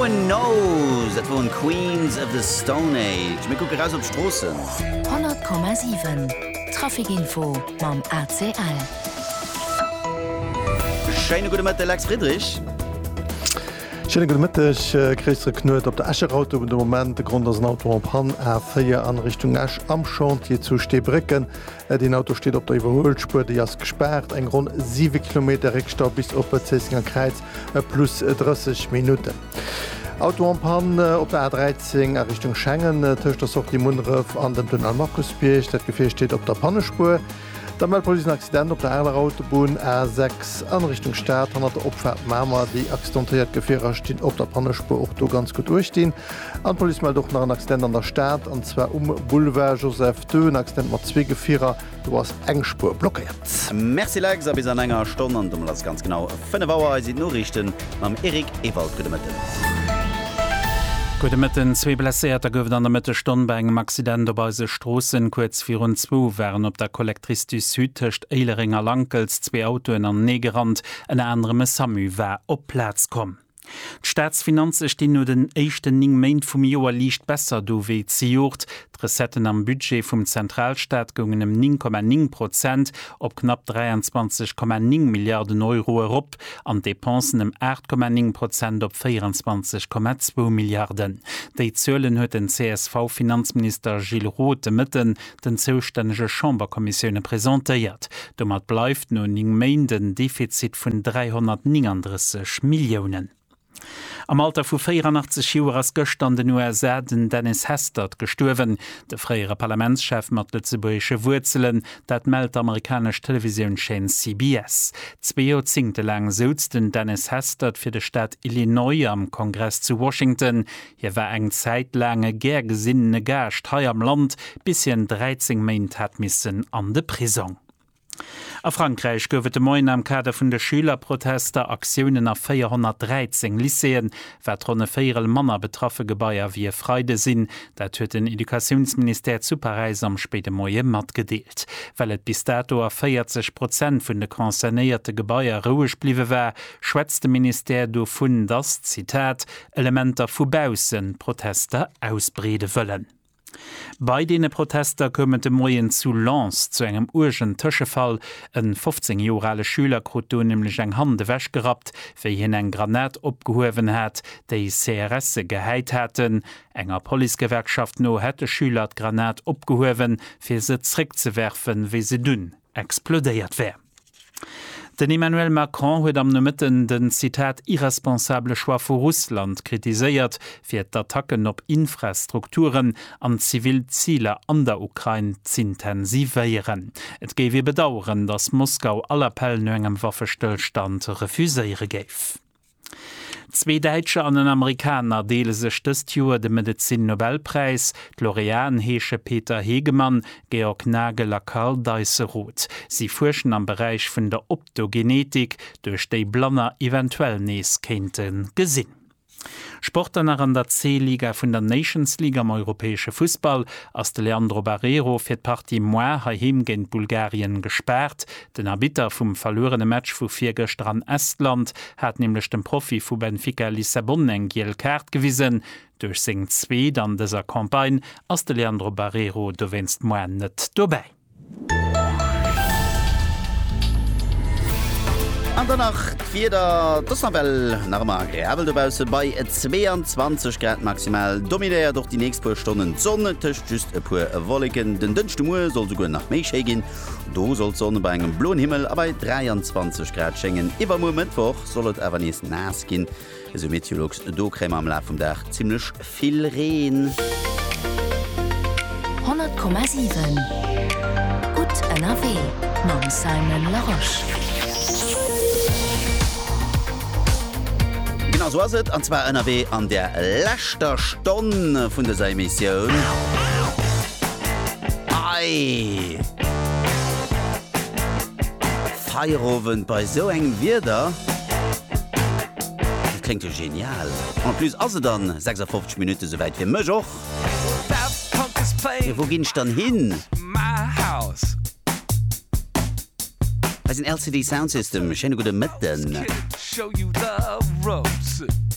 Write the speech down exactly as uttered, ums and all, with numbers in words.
one knows, dat waren Queens of the Stone Age. Mir gucken raus auf Straßen. hundert Komma sieben Trafikinfo beim A C L. Schöne gute Mittag, Lex Friedrich. Schöne gute Mittag, Christoph Knut. Auf der Escherauto im Moment der Grund, dass ein Auto am Pan A vier an Richtung Esch am Chantier zu Stehbrücken. Das Auto steht auf der Überholspur, die ist gesperrt. Ein rund sieben Kilometer Rückstau bis auf der Zessinger Kreuz plus dreißig Minuten. Auto am Pan op der A dreizehn Richtung Schengen töcht das auch die Mundref an dem Tunnel Markuspierch. Das Gefähr steht auf der Pannespur. Der Meldpolizei ein Accident auf der Erler Autobahn A sechs an Richtung Stadt. An der Opfahrt Mama, die accidentiert Gefährer stehen auf der Pannespur auch da ganz gut durchstehen. An Polizei meldet auch noch ein Accident an der Stadt, und zwar um Boulevard Joseph deux, ein Accident mit zwei Gefährer. Du hast Engspur blockiert. Merci Lex, bis an enger Stunde und um das ganz genau fünf Uhr sind Nachrichten mit Erik Ewald. Gute Mittag. Gute Mitten, zwei Blessierter goufet an der Mittelstunde bei engem Accident op se Strossen kurz vier zwei wären op der Kollektrice du Sud töcht Eileringer Lankels zwei Autoen an Negerrand en anderem Samu wär op Platz kom. D'Staatsfinanze stehen nur den echten ning Main vum Joer liicht besser do wie zijocht. D'Resetten am Budget vum Zentralstaat gingen um neun Komma neun Prozent op knapp dreiundzwanzig Komma neun Milliarden Euro erop, an Depensen um acht Komma neun Prozent op vierundzwanzig Komma zwei Milliarden. Dei Zölen huet den C S V-Finanzminister Gilles Roth mitten den zoustännege Chamberkommissionune präsentiert. Domat bleifft no ning Main den Defizit vun dreihundertneununddreißig Millionen. Am Alter vu vierundachtzig Joer ass gëcht an den U S A den Dennis Hastert gestuerwen. De freiere Parlamentschef mat Lützeburgische Wurzeln, dat meldt amerikasch Televisionschain C B S. Zwei Jahrzehnte lang sitzt den Dennis Hastert fir de Stadt Illinois am Kongress zu Washington. Hier war eng zeitlange gärgesinnene Gascht hei am Land, bis hien dreizehn Meint hat missen an de Prison. A Frankreich goufet de Moin am Kader vun de Schülerprotester Aktiunen a vierhundertdreizehn Lyceen, wat runne vierel Manner betraffe Gebaier wie Freude sinn, dat huet den Edukationsminister zu Paris am späte Moie mat gedeelt. Well et bis dato a vierzig Prozent vun de konzernéierte Gebaier roueg bliwe wär, schwätzt de Minister do vun das, Zitat, Elementer vubausen Protester ausbrede wëllen. Bei dene Protester kommen de Moien zu Lens zu engem urgent Tëschefall. En fünfzehn Jahre Schüler krut do nämlich eng Hande wäsch gerat, fir hin eng Granat opgehowen hat, déi C R S geheit hätten. Enger Polizegewerkschaft no hätte Schüler d Granat opgehowen, fir se zrick ze werfen, wie se dünn explodeiert wär. Den Emmanuel Macron huet am Mitten den Zitat irresponsable Choix vu Russland kritiséiert, fir d'Attacken op Infrastrukturen an Zivilziele an der Ukraine zintensivéieren. Et géif wie bedauern, dass Moskau aller Appell no engem Waffestillstand refuséiere géif. Zwei Deitsche an den Amerikaner deele sech dëst Joer de Medizin-Nobelpreis, d'Laureaten heesche Peter Hegemann, Georg Nagel a Karl Deisseroth. Sie forschen am Bereich vun der Optogenetik, durch déi Blanner eventuell nees kennten gesinn. Sportler an der C-Liga vun der Nations League am europäesche Fußball ass de Leandro Barreiro fir d'Partie Moi haheim géint Bulgarien gesperrt. Den Arbiter vum verlorene Match vu Viergëcht an Estland hat nämlich dem Profi vu Benfica Lissabon eng giel Kart gewiesen. Durch seng Zweet an deser Kampagne ass de Leandro Barreiro do wennst Moi net dobei. An der Nacht vier das Nobel normal Abelbause bei zweiundzwanzig Grad maximal dominär durch die nächsten paar Stunden Sonne Tisch just ein paar Wolken den dünnste Mu soll sogar nach Meische gehen. Du soll Sonne bei einem blauen Himmel aber dreiundzwanzig Grad schenken. Über Mittwoch soll es aber nicht nass gehen. Also Meteorologs do kriegen am Laufe vom Tag ziemlich viel Regen. hundert Komma sieben Gut N R W Mam Simon Laroche. Genau so ist es, und zwar N R W an der letzten Stunde von dieser Emission. Ei! Feierabend bei so einem Wetter. Das klingt ja genial. Und plus, also dann sechsundfünfzig Minuten so weit wie möglich. Ja, wo gehst du dann hin? Das ist ein L C D Sound System. Schöne gute Mitten. Show you the ropes.